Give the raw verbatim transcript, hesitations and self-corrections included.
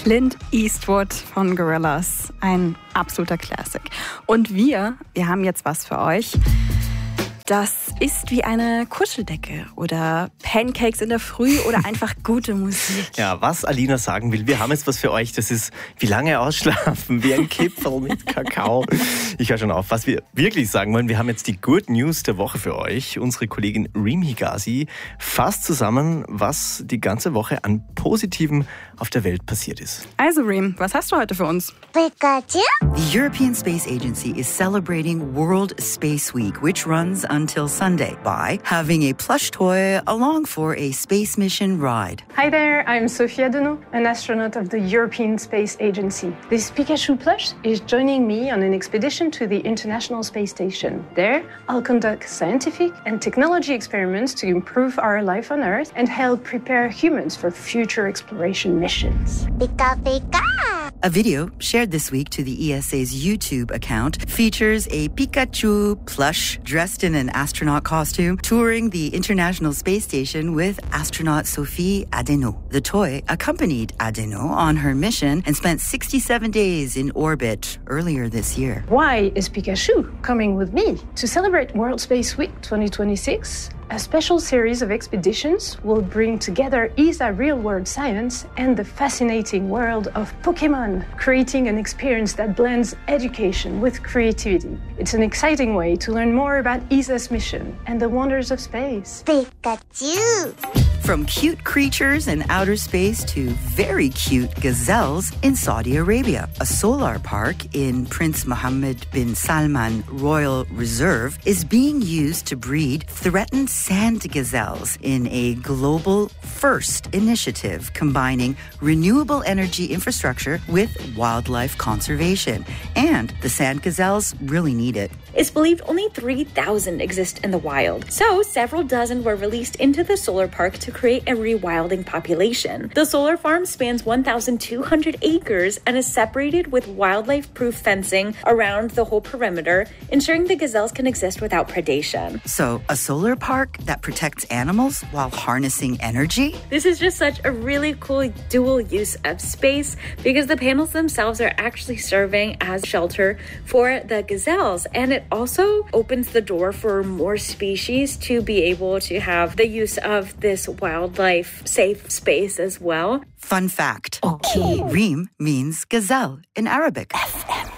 Clint Eastwood von Gorillaz. Ein absoluter Classic. Und wir, wir haben jetzt was für euch. Das ist wie eine Kuscheldecke oder Pancakes in der Früh oder einfach gute Musik. Ja, was Alina sagen will, wir haben jetzt was für euch. Das ist wie lange ausschlafen, wie ein Kipferl mit Kakao. Ich höre schon auf. Was wir wirklich sagen wollen, wir haben jetzt die Good News der Woche für euch. Unsere Kollegin Reem Higazi fasst zusammen, was die ganze Woche an Positivem auf der Welt passiert ist. Also Reem, was hast du heute für uns? Pikachu? The European Space Agency is celebrating World Space Week, which runs until Sunday, by having a plush toy along for a space mission ride. Hi there, I'm Sophia Deneau, an astronaut of the European Space Agency. This Pikachu plush is joining me on an expedition to the International Space Station. There, I'll conduct scientific and technology experiments to improve our life on Earth and help prepare humans for future exploration missions. Pika Pika! A video shared this week to the E S A's YouTube account features a Pikachu plush dressed in an astronaut costume touring the International Space Station with astronaut Sophie Adeneau. The toy accompanied Adeneau on her mission and spent sixty-seven days in orbit earlier this year. Why is Pikachu coming with me? To celebrate World Space Week twenty twenty-six, a special series of expeditions will bring together E S A real-world science and the fascinating world of Pokémon, creating an experience that blends education with creativity. It's an exciting way to learn more about E S A's mission and the wonders of space. Pikachu! From cute creatures in outer space to very cute gazelles in Saudi Arabia. A solar park in Prince Mohammed bin Salman Royal Reserve is being used to breed threatened sand gazelles in a global first initiative combining renewable energy infrastructure with wildlife conservation. And the sand gazelles really need it. It's believed only three thousand exist in the wild, so several dozen were released into the solar park to create a rewilding population. The solar farm spans one thousand two hundred acres and is separated with wildlife-proof fencing around the whole perimeter, ensuring the gazelles can exist without predation. So, a solar park that protects animals while harnessing energy? This is just such a really cool dual use of space because the panels themselves are actually serving as shelter for the gazelles, and it also opens the door for more species to be able to have the use of this wildlife safe space as well. Fun fact. Okay. Reem means gazelle in Arabic. F M.